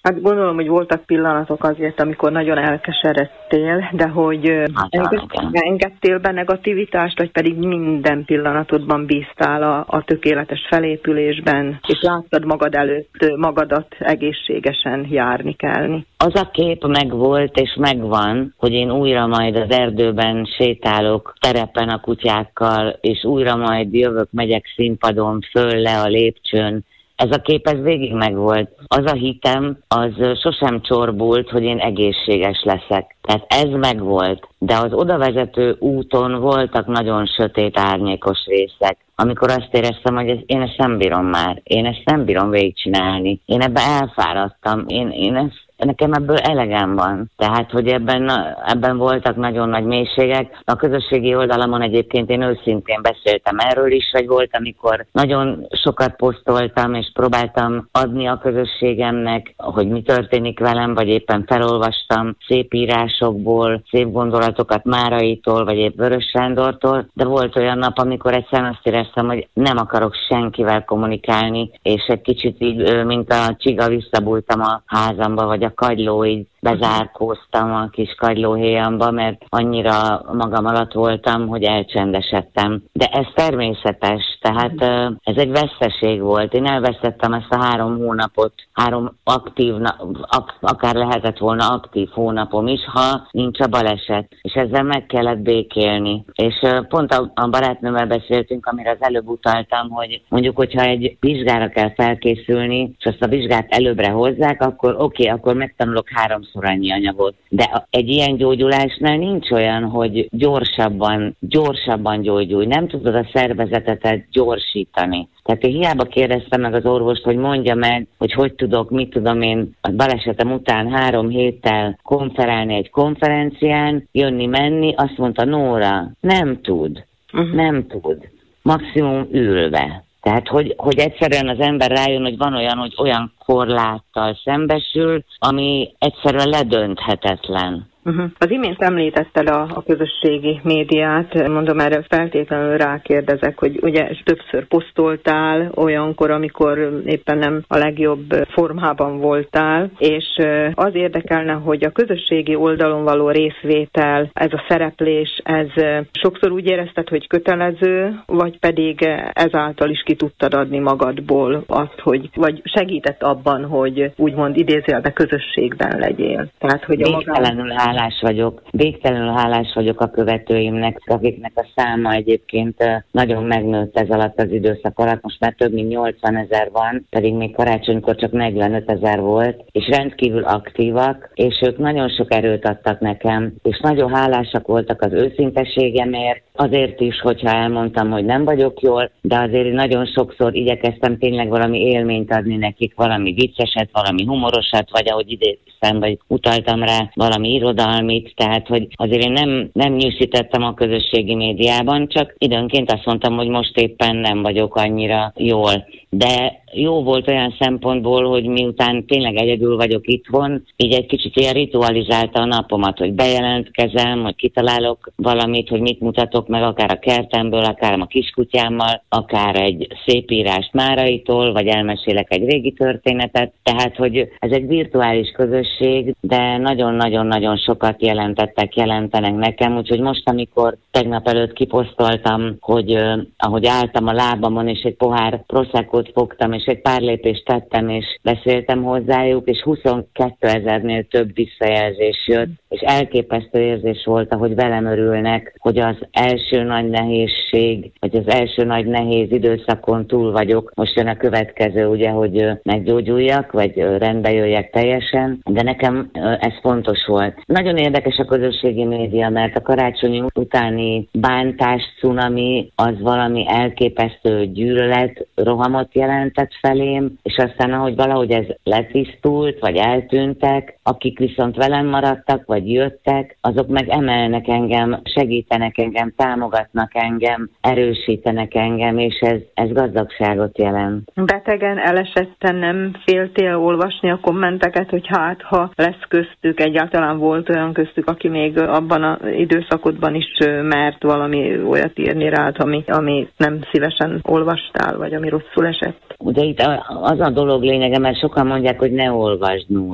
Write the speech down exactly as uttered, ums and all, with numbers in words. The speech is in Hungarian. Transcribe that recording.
Hát gondolom, hogy voltak pillanatok azért, amikor nagyon elkeseredtél, de hogy enged, engedtél be negativitást, vagy pedig minden pillanatodban bíztál a, a tökéletes felépülésben, és láttad magad előtt magadat egészségesen járni, kelni? Az a kép megvolt és megvan, hogy én újra majd az erdőben sétálok terepen a kutyákkal, és újra majd jövök, megyek színpadon, föl le a lépcsőn. Ez a kép, ez végig megvolt. Az a hitem, az sosem csorbult, hogy én egészséges leszek. Tehát ez megvolt. De az odavezető úton voltak nagyon sötét, árnyékos részek, amikor azt éreztem, hogy ez, én ezt nem bírom már. Én ezt nem bírom végigcsinálni. Én ebben elfáradtam. Én, én ezt Nekem ebből elegem van. Tehát, hogy ebben, ebben voltak nagyon nagy mélységek. A közösségi oldalamon egyébként én őszintén beszéltem erről is, hogy volt, amikor nagyon sokat posztoltam, és próbáltam adni a közösségemnek, hogy mi történik velem, vagy éppen felolvastam szép írásokból, szép gondolatokat Máraitól, vagy épp Vörös Sándortól, de volt olyan nap, amikor egyszerűen azt éreztem, hogy nem akarok senkivel kommunikálni, és egy kicsit így, mint a csiga visszabújtam a házamba, vagy a kagyló, így bezárkóztam a kis kagylóhéjamba, mert annyira magam alatt voltam, hogy elcsendesedtem. De ez természetes, tehát ez egy veszteség volt. Én elvesztettem ezt a három hónapot, három aktív, ak- akár lehetett volna aktív hónapom is, ha nincs a baleset. És ezzel meg kellett békélni. És pont a, a barátnőmmel beszéltünk, amire az előbb utaltam, hogy mondjuk, hogyha egy vizsgára kell felkészülni, és azt a vizsgát előbbre hozzák, akkor oké, okay, akkor megtanulok háromszor annyi anyagot. De egy ilyen gyógyulásnál nincs olyan, hogy gyorsabban, gyorsabban gyógyulj. Nem tudod a szervezetet gyorsítani. Tehát én hiába kérdeztem meg az orvost, hogy mondja meg, hogy hogy tudok, mit tudom én a balesetem után három héttel konferálni egy konferencián, jönni-menni, azt mondta Nóra, nem tud, uh-huh. nem tud. Maximum ülve. Tehát, hogy, hogy egyszerűen az ember rájön, hogy van olyan, hogy olyan korláttal szembesül, ami egyszerűen ledönthetetlen. Uh-huh. Az imént említetted a, a közösségi médiát, mondom, erre feltétlenül rákérdezek, hogy ugye többször posztoltál olyankor, amikor éppen nem a legjobb formában voltál, és az érdekelne, hogy a közösségi oldalon való részvétel, ez a szereplés, ez sokszor úgy érezted, hogy kötelező, vagy pedig ezáltal is ki tudtad adni magadból azt, hogy, vagy segített abban, hogy úgymond idézőjelben közösségben legyél. Tehát, hogy a magán... hálás vagyok. Végtelenül hálás vagyok a követőimnek, akiknek a száma egyébként nagyon megnőtt ez alatt az időszak alatt. Most már több mint nyolcvanezer van, pedig még karácsonykor csak negyvenötezer volt, és rendkívül aktívak, és ők nagyon sok erőt adtak nekem, és nagyon hálásak voltak az őszinteségemért, azért is, hogyha elmondtam, hogy nem vagyok jól, de azért nagyon sokszor igyekeztem tényleg valami élményt adni nekik, valami vicceset, valami humorosat, vagy ahogy idéztem, vagy utaltam rá, valami irodalmit, tehát hogy azért én nem, nem nyűszítettem a közösségi médiában, csak időnként azt mondtam, hogy most éppen nem vagyok annyira jól. De jó volt olyan szempontból, hogy miután tényleg egyedül vagyok itthon, így egy kicsit ilyen ritualizálta a napomat, hogy bejelentkezem, hogy kitalálok valamit, hogy mit mutatok meg, akár a kertemből, akár a kiskutyámmal, akár egy szép írást Máraitól, vagy elmesélek egy régi történetet. Tehát, hogy ez egy virtuális közösség, de nagyon-nagyon-nagyon sokat jelentettek, jelentenek nekem, úgyhogy most, amikor tegnap előtt kiposztoltam, hogy uh, ahogy álltam a lábamon, és egy pohár proseccót fogtam, és egy pár lépést tettem, és beszéltem hozzájuk, és huszonkétezernél több visszajelzés jött, és elképesztő érzés volt, ahogy velem örülnek, hogy az első nagy nehézség, vagy az első nagy nehéz időszakon túl vagyok. Most jön a következő, ugye, hogy meggyógyuljak, vagy rendbe jöjjek teljesen, de nekem ez fontos volt. Nagyon érdekes a közösségi média, mert a karácsonyi utáni bántás, cunami, az valami elképesztő gyűlölet, rohamot jelentett felém, és aztán ahogy valahogy ez letisztult, vagy eltűntek, akik viszont velem maradtak, vagy jöttek, azok meg emelnek engem, segítenek engem, támogatnak engem, erősítenek engem, és ez, ez gazdagságot jelent. Betegen, elesetten nem féltél olvasni a kommenteket, hogy hát, ha lesz köztük, egyáltalán volt olyan köztük, aki még abban az időszakodban is mert valami olyat írni rád, ami, ami nem szívesen olvastál, vagy ami rosszul esett? Ugye itt az a dolog lényege, mert sokan mondják, hogy ne olvasd,